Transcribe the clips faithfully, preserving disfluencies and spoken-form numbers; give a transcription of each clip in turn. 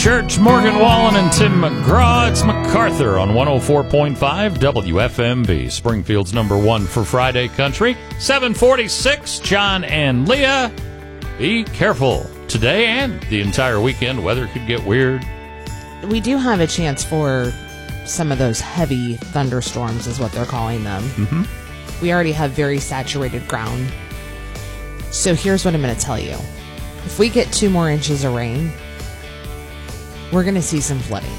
Church, Morgan Wallen, and Tim McGraw. It's MacArthur on one oh four point five W F M B, Springfield's number one for Friday Country. seven forty-six, John and Leah. Be careful today and the entire weekend. Weather could get weird. We do have a chance for some of those heavy thunderstorms, is what they're calling them. Mm-hmm. We already have very saturated ground. So here's what I'm going to tell you. If we get two more inches of rain, we're going to see some flooding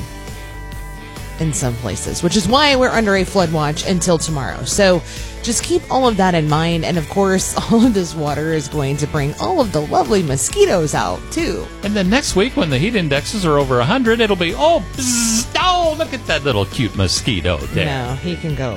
in some places, which is why we're under a flood watch until tomorrow. So just keep all of that in mind. And of course, all of this water is going to bring all of the lovely mosquitoes out, too. And then next week, when the heat indexes are over one hundred, it'll be, oh, bzz, oh, look at that little cute mosquito there. No, he can go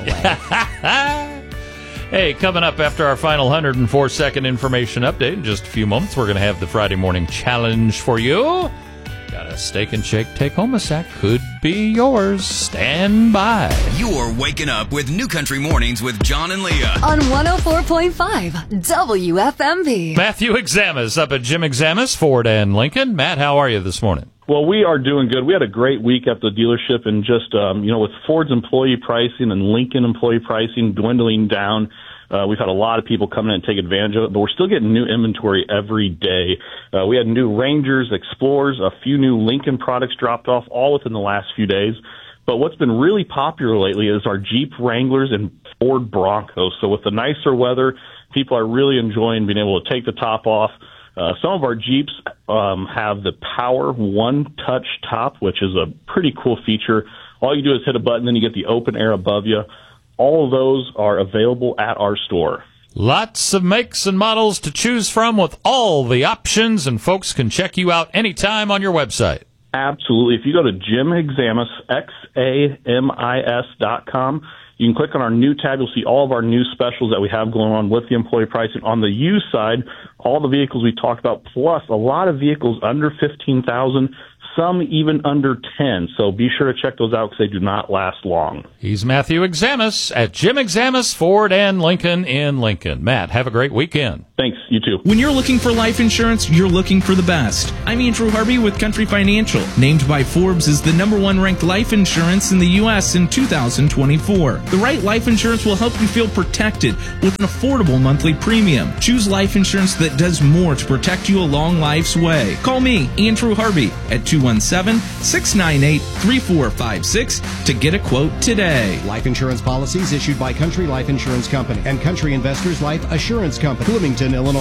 away. Hey, coming up after our final one hundred four second information update in just a few moments, we're going to have the Friday morning challenge for you. Got a steak and shake take-home a sack could be yours. Stand by. You're waking up with New Country Mornings with John and Leah on one oh four point five W F M B. Matthew Examus up at Jim Examus, Ford and Lincoln. Matt, how are you this morning? Well, we are doing good. We had a great week at the dealership, and just, um, you know, with Ford's employee pricing and Lincoln employee pricing dwindling down, Uh, we've had a lot of people come in and take advantage of it, but we're still getting new inventory every day. Uh, we had new Rangers, Explorers, a few new Lincoln products dropped off, all within the last few days. But what's been really popular lately is our Jeep Wranglers and Ford Broncos. So with the nicer weather, people are really enjoying being able to take the top off. Uh, some of our Jeeps um, have the Power One Touch top, which is a pretty cool feature. All you do is hit a button, then you get the open air above you. All of those are available at our store. Lots of makes and models to choose from with all the options, and folks can check you out anytime on your website. Absolutely. If you go to Jim Examus, X A M I S dot com, you can click on our new tab. You'll see all of our new specials that we have going on with the employee pricing. On the used side, all the vehicles we talked about, plus a lot of vehicles under fifteen thousand dollars, some even under ten. So be sure to check those out because they do not last long. He's Matthew Examus at Jim Examus, Ford and Lincoln in Lincoln. Matt, have a great weekend. Thanks. You too. When you're looking for life insurance, you're looking for the best. I'm Andrew Harvey with Country Financial, named by Forbes as the number one ranked life insurance in the U S in two thousand twenty-four. The right life insurance will help you feel protected with an affordable monthly premium. Choose life insurance that does more to protect you along life's way. Call me, Andrew Harvey, at two one seven, six nine eight, three four five six to get a quote today. Life insurance policies issued by Country Life Insurance Company and Country Investors Life Assurance Company, Bloomington, Illinois.